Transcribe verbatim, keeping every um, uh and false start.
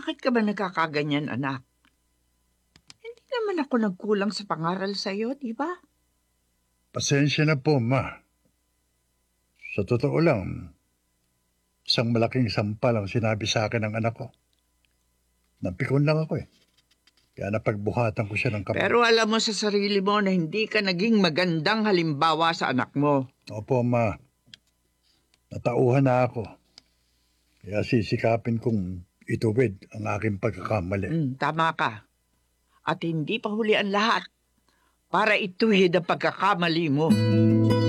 Bakit ka ba nagkakaganyan, anak? Hindi naman ako nagkulang sa pangaral sa'yo, di ba? Pasensya na po, ma. Sa totoo lang, isang malaking sampal ang sinabi sa akin ng anak ko. Napikon lang ako eh. Kaya napagbuhatan ko siya ng kamay. Pero alam mo sa sarili mo na hindi ka naging magandang halimbawa sa anak mo. Opo, ma. Natauhan na ako. Kaya sisikapin kong ituwid ang aking pagkakamali. Mm, tama ka. At hindi pa huli ang lahat para ituwid ang pagkakamali mo.